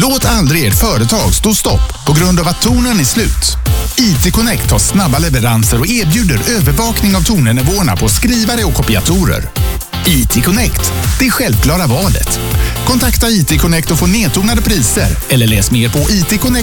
Låt aldrig ert företag stå stopp på grund av att tonen är slut. IT-Connect har snabba leveranser och erbjuder övervakning av tonernivåerna på skrivare och kopiatorer. IT-Connect, det självklara valet. Kontakta IT-Connect och få nedtonade priser eller läs mer på itconnect.se.